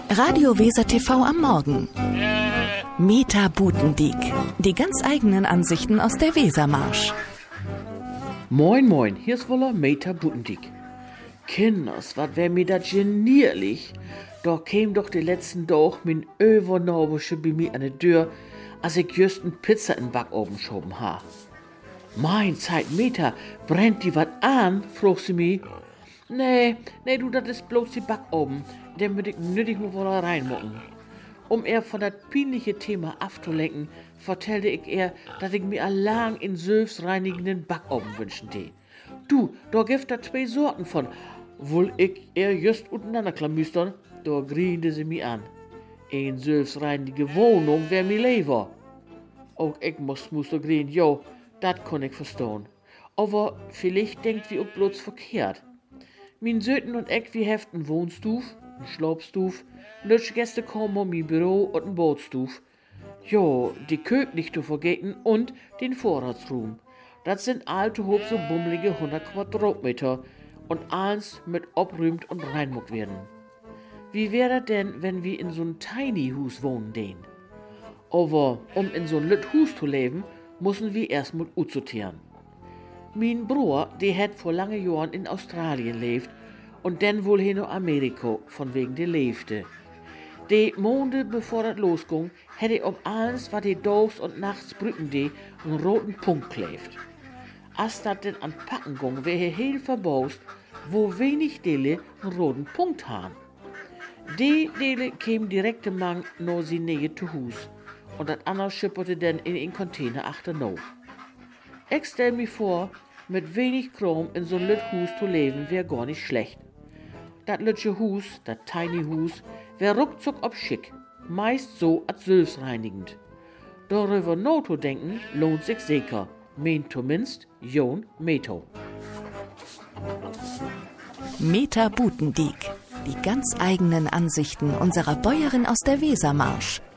Radio Weser TV am Morgen. Meta Butendiek. Die ganz eigenen Ansichten aus der Wesermarsch. Moin, moin, hier ist wohl Meta Butendiek. Kinders, wat wär mir dat genierlich. Doch käm doch die letzten Tag min Övernorbische bei mir an der Tür, als ich just n Pizza in Backofen schoben ha. Mein Zeit, Meta, brennt die wat an? Frug sie mi. Nee, du, dat is bloß die Backofen. Den würd ich nötig nur wohl reinmucken. Um er von dat peinliche Thema abzulenken, vertellte ich er, dass ich mir allang in selbstreinigenden Backofen wünschen tee. Du, da gibt da zwei Sorten von. Wohl ich er just untereinander klamüstern, da griente sie mi an. Ein selbstreinige Wohnung wär mi lieber. Auch ich musste grien, jo, dat kann ich verstehen. Aber vielleicht denkt wie auch bloß verkehrt. Min Söten und ich, wir heften Wohnstuf, n Schlafstuf, lutsch Gäste kommen mi Büro und n Bootstuf. Jo, die Kök nicht zu vergeten und den Vorratsraum. Das sind alte, hob so bummelige 100 Quadratmeter und alles mit obrümt und reinmuckt werden. Wie wäre das denn, wenn wir in so'n Tiny Hus wohnen den? Aber um in so'n lütt Hus zu leben, müssen wir erstmal utsortieren. Mein Bruder, der hat vor lange Jahren in Australien lebt und dann wohl hin nach Amerika, von wegen der lebte. Die Monde, bevor das losging, hätte um alles, was die Dogs und nachts brücken die, einen roten Punkt klebt. Als das denn an Packen ging, wär er heel verbaust, wo wenig Dele einen roten Punkt haben. Die Dele kämen direkt im Mang nur sie nähe zu Hus und das andere schipperte dann in den Container achternau. Ich stell mir vor, mit wenig Kram in so lütt Hus zu leben wär gar nicht schlecht. Dat lütsche Hus, dat Tiny Hus, wär ruckzuck ob schick, meist so als selbstreinigend. Darüber no zu denken, lohnt sich sicher, meint zumindest Jon Meto. Meta Butendiek. Die ganz eigenen Ansichten unserer Bäuerin aus der Wesermarsch.